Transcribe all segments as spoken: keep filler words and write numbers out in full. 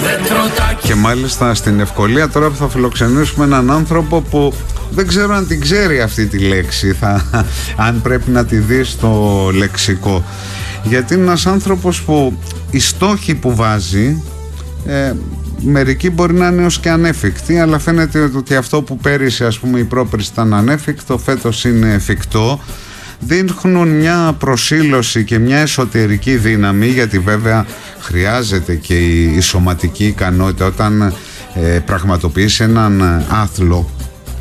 Και μάλιστα στην Ευκολία τώρα που θα φιλοξενήσουμε έναν άνθρωπο που δεν ξέρω αν την ξέρει αυτή τη λέξη, θα, αν πρέπει να τη δει στο λεξικό, γιατί είναι ένας άνθρωπος που οι στόχοι που βάζει ε, μερικοί μπορεί να είναι ως και ανέφικτοι, αλλά φαίνεται ότι αυτό που πέρυσι ας πούμε η πρόπερση ήταν ανέφικτο, φέτος είναι εφικτό. Δείχνουν μια προσήλωση και μια εσωτερική δύναμη, γιατί βέβαια χρειάζεται και η, η σωματική ικανότητα όταν ε, πραγματοποιείς έναν άθλο.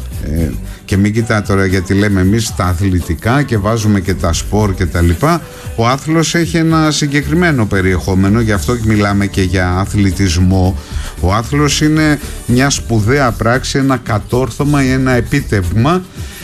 Ε, και μην κοιτά τώρα, γιατί λέμε εμείς τα αθλητικά και βάζουμε και τα σπορ και τα λοιπά. Ο άθλος έχει ένα συγκεκριμένο περιεχόμενο, γι' αυτό μιλάμε και για αθλητισμό. Ο άθλος είναι μια σπουδαία πράξη, ένα κατόρθωμα ή ένα επίτευγμα,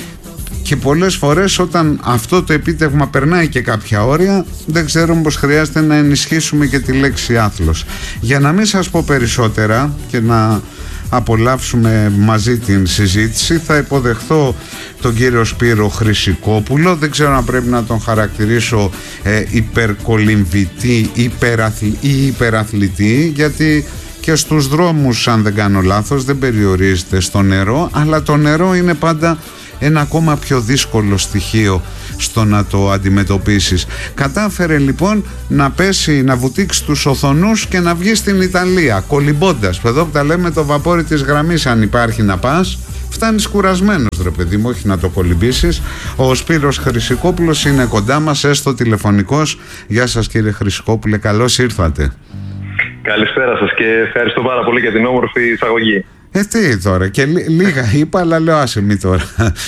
και πολλές φορές όταν αυτό το επίτευγμα περνάει και κάποια όρια, δεν ξέρω πως χρειάζεται να ενισχύσουμε και τη λέξη άθλος. Για να μην σας πω περισσότερα και να απολαύσουμε μαζί την συζήτηση, θα υποδεχθώ τον κύριο Σπύρο Χρυσικόπουλο. Δεν ξέρω αν πρέπει να τον χαρακτηρίσω ε, υπερκολυμβητή υπεραθλη, ή υπεραθλητή, γιατί και στους δρόμους, αν δεν κάνω λάθος, δεν περιορίζεται στο νερό, αλλά το νερό είναι πάντα ένα ακόμα πιο δύσκολο στοιχείο στο να το αντιμετωπίσεις. Κατάφερε λοιπόν να πέσει, να βουτήξει τους οθονούς και να βγει στην Ιταλία κολυμπώντας. Εδώ που τα λέμε το βαπόρι της γραμμής, αν υπάρχει να πας, φτάνεις κουρασμένος ρε παιδί μου, όχι να το κολυμπήσεις. Ο Σπύρος Χρυσικόπουλος είναι κοντά μας, έστω τηλεφωνικός. Γεια σας κύριε Χρυσικόπουλε, καλώς ήρθατε. Καλησπέρα σας και ευχαριστώ πάρα πολύ για την όμορφη εισαγωγή. Ε, τι τώρα, και λί, λίγα είπα, αλλά λέω άσε μη τώρα.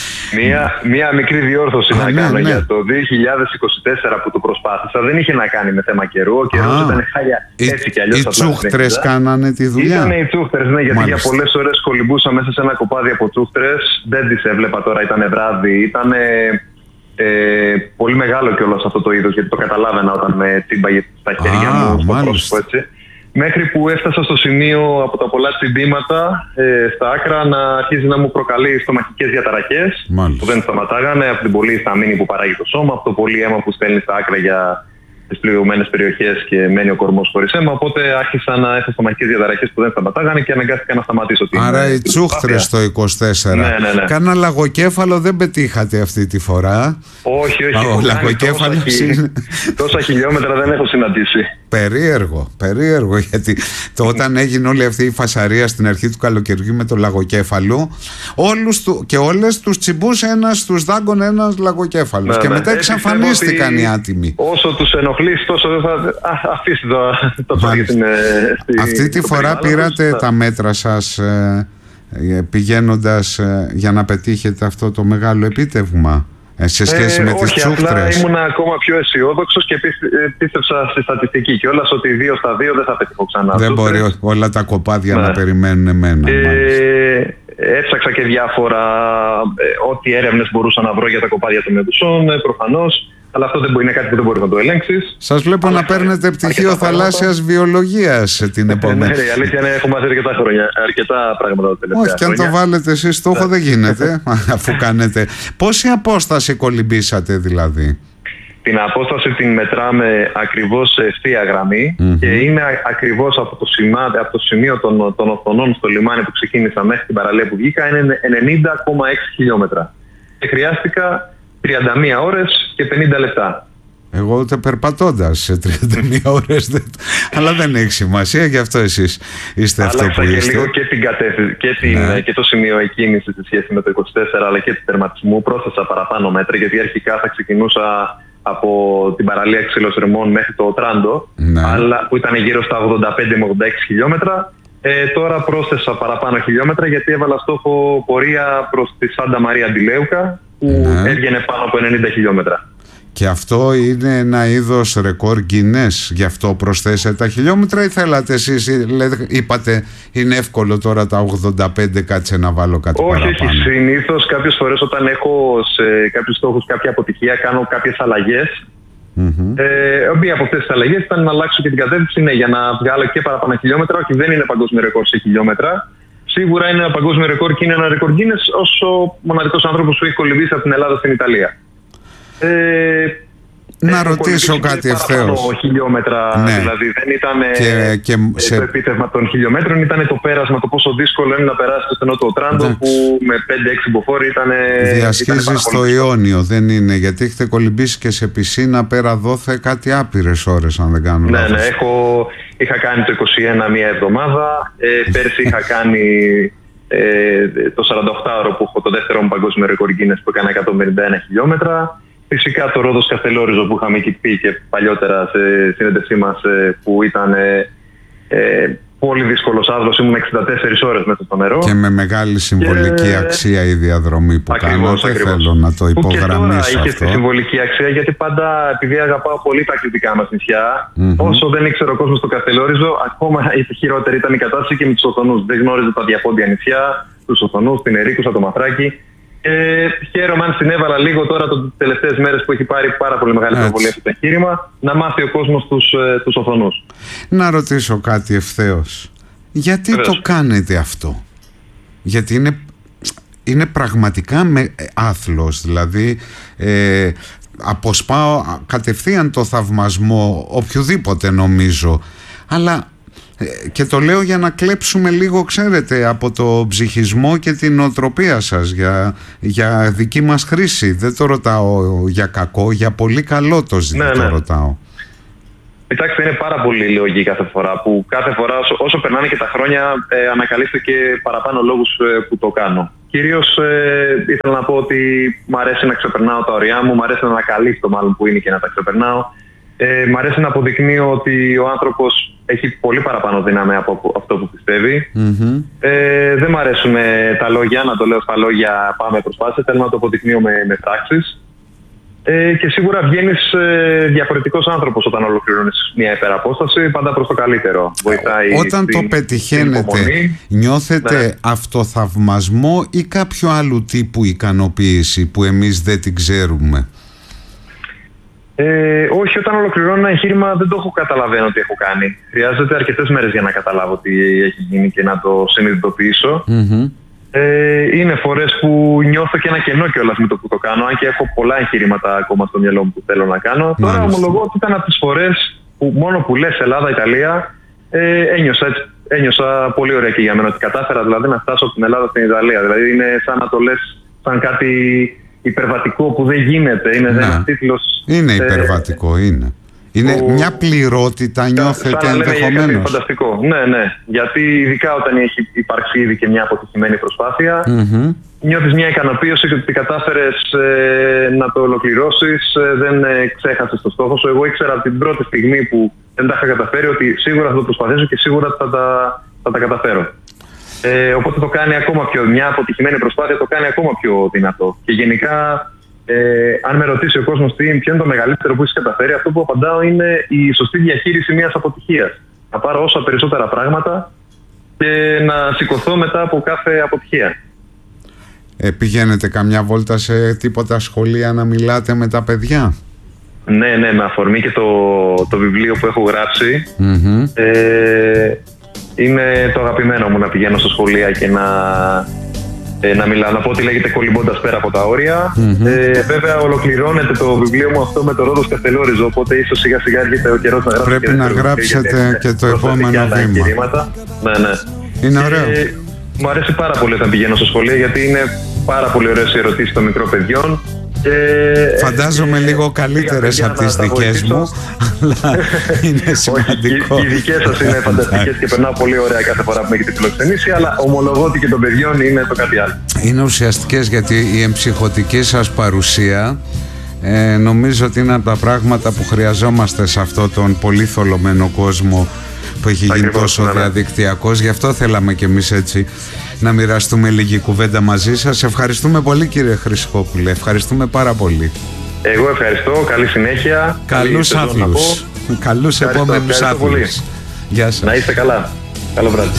Μία, μία μικρή διόρθωση Α, να ναι, κάνω ναι. Για το δύο χιλιάδες είκοσι τέσσερα που το προσπάθησα. Δεν είχε να κάνει με θέμα καιρού. Ο καιρός ήταν χάλια έτσι κι αλλιώς. Οι τσούχτρες κάνανε τη δουλειά. Ήταν οι τσούχτρες, ναι, γιατί Μάλιστα. για πολλές ώρες κολυμπούσα μέσα σε ένα κοπάδι από τσούχτρες. Δεν τις έβλεπα τώρα, ήταν βράδυ. Ήταν ε, πολύ μεγάλο κιόλας αυτό το είδος, γιατί το καταλάβαινα όταν με τσίμπαγε στα χέρια Α, μου, στο πρόσωπο έτσι. Μέχρι που έφτασα στο σημείο από τα πολλά τσιμπήματα ε, στα άκρα να αρχίζει να μου προκαλεί στομαχικές διαταραχές που δεν σταματάγανε, από την πολλή ισταμίνη που παράγει το σώμα, από το πολύ αίμα που στέλνει στα άκρα για τις πληγωμένες περιοχές και μένει ο κορμός χωρίς αίμα. Οπότε άρχισα να έχω στομαχικές διαταραχές που δεν σταματάγανε και αναγκάστηκα να σταματήσω την. Άρα οι τσούχτρες το είκοσι τέσσερα. Ναι, ναι, ναι. Κάνα λαγοκέφαλο δεν πετύχατε αυτή τη φορά. Όχι, όχι. Ο λαγοκέφαλος τόσα, είναι... τόσα χιλιόμετρα δεν έχω συναντήσει. Περίεργο, περίεργο, γιατί το, όταν έγινε όλη αυτή η φασαρία στην αρχή του καλοκαιριού με το λαγοκέφαλο, όλους του, και όλες τους τσιμπούσε ένας, τους δάγκωνε ένας λαγοκέφαλος. Ναι, και ναι. μετά εξαφανίστηκαν ότι... οι άτιμοι. Όσο τους ενοχλείς, τόσο δεν θα αφήσει το, το πάλι στην. Στη, αυτή τη φορά πήρατε θα... τα μέτρα σας ε, πηγαίνοντας ε, για να πετύχετε αυτό το μεγάλο επίτευγμα. Σε σχέση ε, με τις τσούχτρες. Όχι, ήμουν ακόμα πιο αισιόδοξος και πίστεψα στη στατιστική κιόλας ότι δύο στα δύο δεν θα πετύχω ξανά. Δεν μπορεί όλα τα κοπάδια ναι. να περιμένουν εμένα. Ε, έψαξα και διάφορα, ε, ό,τι έρευνες μπορούσα να βρω για τα κοπάδια των μετουσών, ε, προφανώς. Αλλά αυτό δεν μπορεί, είναι κάτι που δεν μπορεί να το ελέγξεις. Σας βλέπω αλλά να παίρνετε πτυχίο θαλάσσιας βιολογίας την επόμενη. Ναι, η αλήθεια είναι έχουμε μάθει αρκετά χρόνια, αρκετά πράγματα τα τελευταία. Όχι, και αν το βάλετε εσείς στόχο δεν γίνεται, αφού κάνετε. Πόση απόσταση κολυμπήσατε δηλαδή? Την απόσταση την μετράμε ακριβώς σε ευθεία γραμμή mm-hmm. και είναι ακριβώς από το, σημάδι, από το σημείο των, των οθονών στο λιμάνι που ξεκίνησα μέχρι την παραλία που βγήκα, είναι ενενήντα κόμμα έξι χιλιόμετρα. Και χρειάστηκα τριάντα μία ώρες και πενήντα λεπτά. Εγώ ούτε περπατώντας σε τριάντα μία ώρες δεν... αλλά δεν έχει σημασία, γι' αυτό εσείς είστε αυτό που είστε. Και λίγο και, την κατεύθυνση, και, την, ναι. και το σημείο εκκίνησης σε σχέση με το είκοσι τέσσερα, αλλά και του τερματισμού. Πρόσθεσα παραπάνω μέτρα, γιατί αρχικά θα ξεκινούσα από την παραλία Ξύλος Ρεμών μέχρι το Τράντο, ναι. αλλά, που ήταν γύρω στα ογδόντα πέντε με ογδόντα έξι χιλιόμετρα. Ε, τώρα πρόσθεσα παραπάνω χιλιόμετρα, γιατί έβαλα στόχο πορεία προς τη Σάντα Μαρία Αντιλέουκα, που ναι. έβγαινε πάνω από ενενήντα χιλιόμετρα. Και αυτό είναι ένα είδος ρεκόρ Guinness, γι' αυτό προσθέσατε τα χιλιόμετρα ή θέλατε εσείς, είπατε είναι εύκολο τώρα τα ογδόντα πέντε, κάτσε να βάλω κάτι όχι, παραπάνω? Όχι, συνήθως κάποιες φορές όταν έχω σε κάποιους στόχους κάποια αποτυχία κάνω κάποιες αλλαγές. Mm-hmm. Ε, μία από αυτές τις αλλαγές ήταν να αλλάξω και την κατεύθυνση, ναι, για να βγάλω και παραπάνω χιλιόμετρα. Όχι, δεν είναι παγκόσμιο ρεκόρ σε χιλιόμετρα. Σίγουρα είναι ένα παγκόσμιο ρεκόρ και είναι ένα ρεκόρ Guinness ως ο μοναδικός άνθρωπος που έχει κολυμπήσει από την Ελλάδα στην Ιταλία. Ε, να ρωτήσω κάτι ευθέως. Χιλιόμετρα, ναι. Δηλαδή δεν ήταν και, και σε... το επίτευγμα των χιλιόμετρων, ήταν το πέρασμα, το πόσο δύσκολο είναι να περάσει το στενό του Οτράντο, ναι. Που με πέντε έξι μποφόρ ήταν. Διασχίζει στο Ιόνιο, δεν είναι, γιατί έχετε κολυμπήσει και σε πισίνα πέρα δόθε κάτι άπειρες ώρες, αν δεν κάνω λάθος. Ναι, ναι, έχω, είχα κάνει το είκοσι ένα μία εβδομάδα, ε, πέρσι είχα κάνει ε, το σαρανταοκτάωρο που έχω το δεύτερο μου παγκόσμιο ρεκόρ Guinness που έκανα εκατόν πενήντα ένα χιλιόμετρα. Φυσικά το Ρόδος Καστελόριζο που είχαμε εκεί πει και παλιότερα σε συνέντευξή μας, που ήταν ε, ε, πολύ δύσκολος άδρος, ήμουν εξήντα τέσσερις ώρες μέσα στο νερό. Και με μεγάλη συμβολική και... αξία η διαδρομή που κάνω, δεν θέλω να το υπογραμμίσω αυτό. Είχε τη συμβολική αξία, γιατί πάντα, επειδή αγαπάω πολύ τα κριτικά μας νησιά, mm-hmm. όσο δεν ήξερε ο κόσμος το Καστελόριζο, ακόμα η χειρότερη ήταν η κατάσταση και με τους Οθονούς. Δεν γνώριζε τα διαπόντια νησιά, τους Οθονούς, την Ερίκουσα, το Μαθράκι. Ε, χαίρομαι αν συνέβαλα λίγο τώρα τις τελευταίες μέρες που έχει πάρει πάρα πολύ μεγάλη προβολή αυτό το εγχείρημα, να μάθει ο κόσμος τους, ε, τους Οθονούς. Να ρωτήσω κάτι ευθέως. Γιατί Βεβαίως. το κάνετε αυτό? Γιατί είναι, είναι πραγματικά με, άθλος. Δηλαδή ε, αποσπάω κατευθείαν το θαυμασμό οποιοδήποτε νομίζω. Αλλά και το λέω για να κλέψουμε λίγο, ξέρετε, από το ψυχισμό και την νοοτροπία σας για, για δική μας χρήση. Δεν το ρωτάω για κακό, για πολύ καλό το, ναι, το ναι. ρωτάω. Κοιτάξτε, είναι πάρα πολύ λογική κάθε φορά, που κάθε φορά όσο, όσο περνάνε και τα χρόνια ε, ανακαλύπτω και παραπάνω λόγους ε, που το κάνω. Κυρίως ε, ήθελα να πω ότι μου αρέσει να ξεπερνάω τα ωριά μου, μου αρέσει να ανακαλύπτω μάλλον που είναι και να τα ξεπερνάω. Ε, μ' αρέσει να αποδεικνύω ότι ο άνθρωπος έχει πολύ παραπάνω δύναμη από αυτό που πιστεύει. Mm-hmm. Ε, δεν μ' αρέσουν τα λόγια, να το λέω στα λόγια πάμε προσπάθεια, θέλω να το αποδεικνύω με, με πράξεις. Ε, και σίγουρα βγαίνεις ε, διαφορετικός άνθρωπος όταν ολοκληρώνεις μια υπεραπόσταση, πάντα προς το καλύτερο. Βοηθάει. Όταν στην, το πετυχαίνετε, νιώθετε ναι. αυτοθαυμασμό ή κάποιο άλλου τύπου ικανοποίηση που εμείς δεν την ξέρουμε? Ε, όχι, όταν ολοκληρώνω ένα εγχείρημα δεν το έχω καταλαβαίνω τι έχω κάνει. Χρειάζεται αρκετές μέρες για να καταλάβω τι έχει γίνει και να το συνειδητοποιήσω. Mm-hmm. Ε, είναι φορές που νιώθω και ένα κενό κιόλας με το που το κάνω, αν και έχω πολλά εγχειρήματα ακόμα στο μυαλό μου που θέλω να κάνω. Mm-hmm. Τώρα ομολογώ ότι ήταν από τις φορές που μόνο που λες Ελλάδα, Ιταλία, ε, ένιωσα, ένιωσα πολύ ωραία και για μένα ότι κατάφερα δηλαδή να φτάσω από την Ελλάδα στην Ιταλία. Δηλαδή είναι σαν να το λες σαν κάτι υπερβατικό που δεν γίνεται. Είναι ένας τίτλος. Είναι υπερβατικό, ε, είναι. Είναι που... μια πληρότητα, νιώθετε ενδεχομένως. Φανταστικό. Ναι, ναι. Γιατί ειδικά όταν έχει υπάρξει ήδη και μια αποτυχημένη προσπάθεια, mm-hmm. νιώθεις μια ικανοποίηση ότι κατάφερες ε, να το ολοκληρώσεις, ε, δεν ε, ξέχασες το στόχο σου. Εγώ ήξερα από την πρώτη στιγμή που δεν τα είχα καταφέρει ότι σίγουρα θα το προσπαθήσω και σίγουρα θα τα, θα τα καταφέρω. Ε, οπότε το κάνει ακόμα πιο, μια αποτυχημένη προσπάθεια το κάνει ακόμα πιο δυνατό. Και γενικά, ε, αν με ρωτήσει ο κόσμος τι, ποιο είναι το μεγαλύτερο που έχεις καταφέρει, αυτό που απαντάω είναι η σωστή διαχείριση μιας αποτυχίας. Να πάρω όσα περισσότερα πράγματα και να σηκωθώ μετά από κάθε αποτυχία. Ε, πηγαίνετε καμιά βόλτα σε τίποτα σχολεία να μιλάτε με τα παιδιά? Ναι, ναι, με αφορμή και το, το βιβλίο που έχω γράψει. Mm-hmm. Ε, είναι το αγαπημένο μου να πηγαίνω στα σχολεία και να, ε, να μιλάω. Να πω ότι λέγεται Κολυμπώντας πέρα από τα όρια. Mm-hmm. Ε, βέβαια, ολοκληρώνεται το βιβλίο μου αυτό με το Ρόδος Καστελόριζο. Οπότε ίσως σιγά σιγά έρχεται ο καιρός να γράψω. Πρέπει και να γράψετε γιατί, και το επόμενο βήμα. Ναι, ναι. Είναι ωραίο. Ε, μου αρέσει πάρα πολύ όταν πηγαίνω στα σχολεία, γιατί είναι πάρα πολύ ωραίες οι ερωτήσεις των μικρών παιδιών. Και φαντάζομαι ε, λίγο καλύτερες από τις δικές μου, αλλά είναι σημαντικό. Οι, οι δικές σας είναι φανταστικές και περνάω πολύ ωραία κάθε φορά που με έχετε φιλοξενήσει, αλλά ομολογώ ότι και των παιδιών είναι το κάτι άλλο. Είναι ουσιαστικές, γιατί η εμψυχωτική σας παρουσία ε, νομίζω ότι είναι από τα πράγματα που χρειαζόμαστε σε αυτόν τον πολύ θολωμένο κόσμο που έχει γίνει τόσο ναι. διαδικτυακός. Γι' αυτό θέλαμε κι εμείς έτσι να μοιραστούμε λίγη κουβέντα μαζί σας. Ευχαριστούμε πολύ, κύριε Χρυσικόπουλε. Ευχαριστούμε πάρα πολύ. Εγώ ευχαριστώ. Καλή συνέχεια. Καλούς άθλους. Καλούς επόμενους άθλους. Γεια σας. Να είστε καλά. Καλό βράδυ.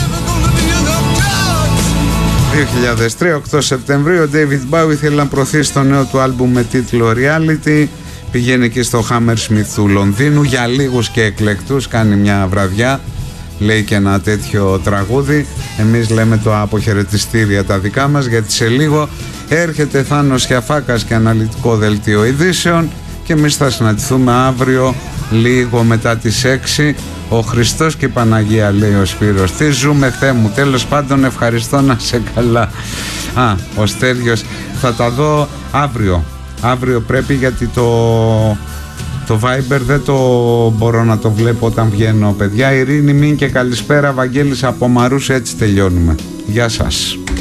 δύο χιλιάδες τρία, οκτώ Σεπτεμβρίου, ο David Bowie θέλει να προωθήσει το νέο του άλμπουμ με τίτλο Reality. Πηγαίνει και στο Hammersmith του Λονδίνου για λίγους και εκλεκτούς, κάνει μια βραδιά, λέει και ένα τέτοιο τραγούδι. Εμείς λέμε το αποχαιρετιστήρια τα δικά μας, γιατί σε λίγο έρχεται Θάνος Χιαφάκας και αναλυτικό δελτίο ειδήσεων και εμείς θα συναντηθούμε αύριο λίγο μετά τις έξι. Ο Χριστός και η Παναγία, λέει ο Σπύρος. Τι ζούμε, Θεέ μου. Τέλος πάντων, ευχαριστώ, να σε καλά. Α, ο Στέλιος, θα τα δω αύριο. Αύριο πρέπει, γιατί το, το Viber δεν το μπορώ να το βλέπω όταν βγαίνω, παιδιά. Ειρήνη μην και καλησπέρα, Βαγγέλης από Μαρούς, έτσι τελειώνουμε. Γεια σας.